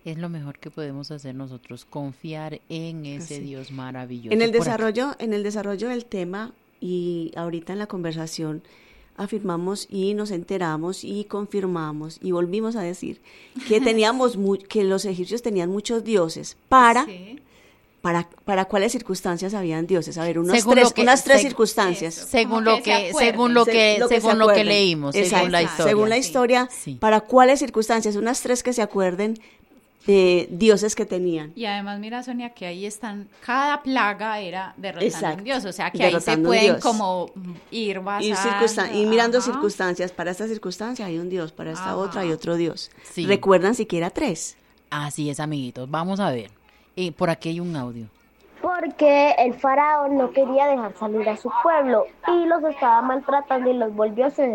Es lo mejor que podemos hacer nosotros, confiar en ese Así. Dios maravilloso. En el Por acá. desarrollo del tema y ahorita en la conversación afirmamos y nos enteramos y confirmamos y volvimos a decir que que los egipcios tenían muchos dioses Sí. para cuáles circunstancias habían dioses. A ver, Según lo que- unas tres seg- circunstancias. Eso. Según Como lo que se que, acuerden. según lo que, Lo que se según lo que acuerden. leímos, según Exacto. la historia. Según la Sí. historia, Sí. para cuáles circunstancias, unas tres que se acuerden de dioses que tenían. Y además, mira, Sonia, que ahí están, cada plaga era derrotando a Exacto. un dios, o sea, que ahí se Derrotando a un pueden dios. como ir basando. Y mirando Ajá. circunstancias, para esta circunstancia hay un dios, para esta Ajá. otra hay otro dios. Sí. ¿Recuerdan siquiera tres? Así es, amiguitos. Vamos a ver. Por aquí hay un audio. Porque el faraón no quería dejar salir a su pueblo y los estaba maltratando y los volvió